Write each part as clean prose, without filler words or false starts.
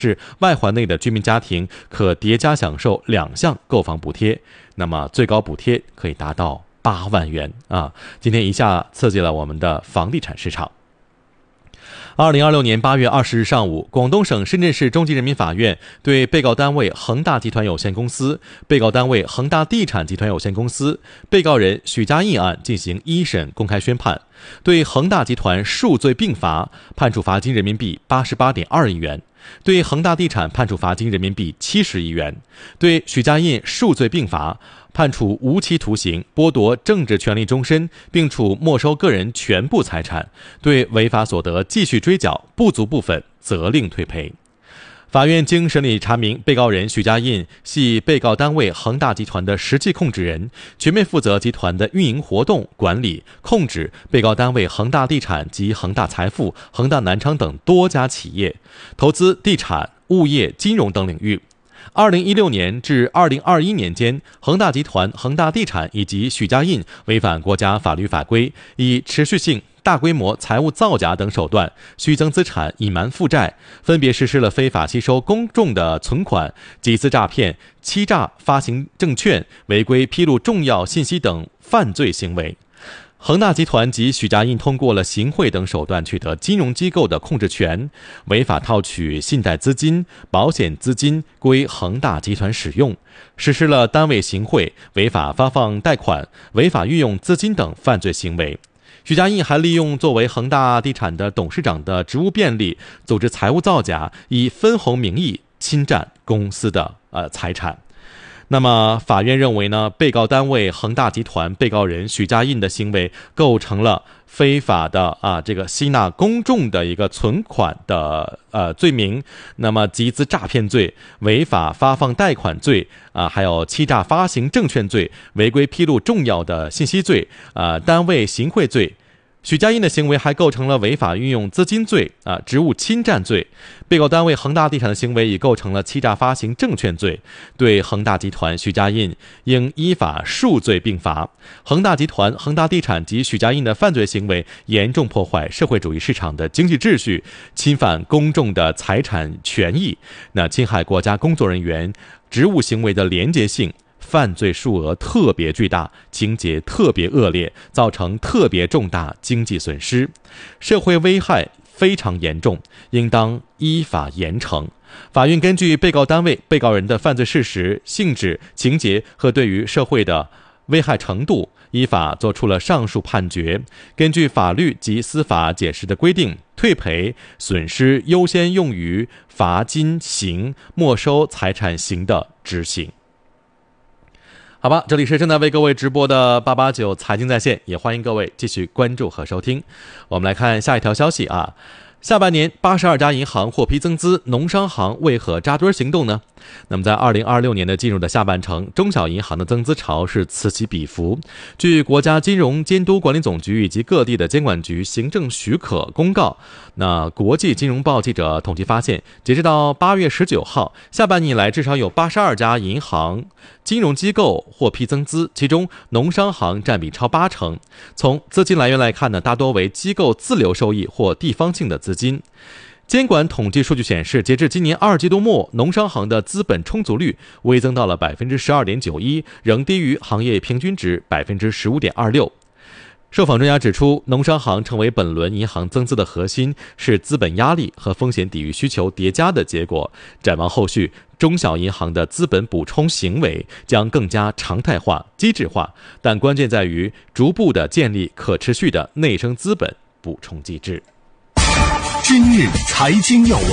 是外环内的居民家庭可叠加享受2项购房补贴，那么最高补贴可以达到8万元啊！今天一下刺激了我们的房地产市场。2026年8月20日上午，广东省深圳市中级人民法院对被告单位恒大集团有限公司、被告单位恒大地产集团有限公司、被告人许家印案进行一审公开宣判，对恒大集团数罪并罚，判处罚金人民币88.2亿元。对恒大地产判处罚金人民币70亿元，对许家印数罪并罚，判处无期徒刑，剥夺政治权利终身，并处没收个人全部财产，对违法所得继续追缴，不足部分责令退赔。法院经审理查明，被告人许家印系被告单位恒大集团的实际控制人，全面负责集团的运营活动、管理、控制被告单位恒大地产及恒大财富、恒大南昌等多家企业，投资地产、物业、金融等领域。2016年至2021年间，恒大集团、恒大地产以及许家印违反国家法律法规，以持续性大规模财务造假等手段虚增资产、隐瞒负债，分别实施了非法吸收公众的存款、集资诈骗、欺诈发行证券、违规披露重要信息等犯罪行为。恒大集团及许家印通过了行贿等手段取得金融机构的控制权，违法套取信贷资金、保险资金归恒大集团使用，实施了单位行贿、违法发放贷款、违法运用资金等犯罪行为。许家印还利用作为恒大地产的董事长的职务便利，组织财务造假，以分红名义侵占公司的财产。那么法院认为呢，被告单位恒大集团被告人许家印的行为构成了非法的这个吸纳公众的一个存款的罪名，那么集资诈骗罪、违法发放贷款罪还有欺诈发行证券罪、违规披露重要的信息罪单位行贿罪。许家印的行为还构成了违法运用资金罪职务侵占罪。被告单位恒大地产的行为已构成了欺诈发行证券罪，对恒大集团、许家印应依法数罪并罚。恒大集团、恒大地产及许家印的犯罪行为严重破坏社会主义市场的经济秩序，侵犯公众的财产权益，侵害国家工作人员职务行为的廉洁性，犯罪数额特别巨大，情节特别恶劣，造成特别重大经济损失，社会危害非常严重，应当依法严惩。法院根据被告单位、被告人的犯罪事实、性质、情节和对于社会的危害程度，依法作出了上述判决。根据法律及司法解释的规定，退赔损失优先用于罚金刑、没收财产刑的执行。好吧，这里是正在为各位直播的889财经在线，也欢迎各位继续关注和收听。我们来看下一条消息下半年82家银行获批增资，农商行为何扎堆行动呢？那么在2026年的进入的下半程，中小银行的增资潮是此起彼伏。据国家金融监督管理总局以及各地的监管局行政许可公告，国际金融报记者统计发现，截止到8月19号，下半年以来至少有82家银行金融机构获批增资，其中农商行占比超80%。从资金来源来看大多为机构自流受益或地方性的资金。监管统计数据显示，截至今年2季度末，农商行的资本充足率微增到了 12.91%， 仍低于行业平均值 15.26%。受访专家指出，农商行成为本轮银行增资的核心，是资本压力和风险抵御需求叠加的结果。展望后续，中小银行的资本补充行为将更加常态化、机制化，但关键在于逐步的建立可持续的内生资本补充机制。 今日财经要闻。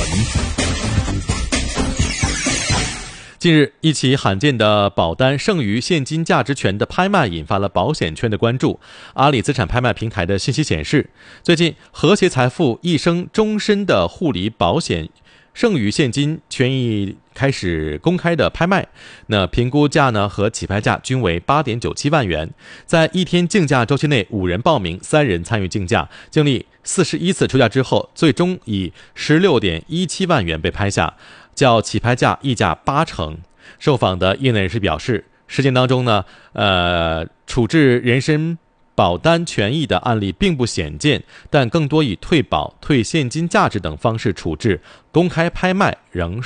近日，一起罕见的保单剩余现金价值权的拍卖引发了保险圈的关注。阿里资产拍卖平台的信息显示，最近和谐财富一生终身的护理保险剩余现金权益开始公开的拍卖，评估价和起拍价均为 8.97 万元。在一天竞价周期内，5人报名，3人参与竞价，经历41次出价之后，最终以 16.17 万元被拍下，较起拍价溢价80%。受访的业内人士表示，事件当中处置人身保单权益的案例并不鲜见，但更多以退保、退现金价值等方式处置，公开拍卖仍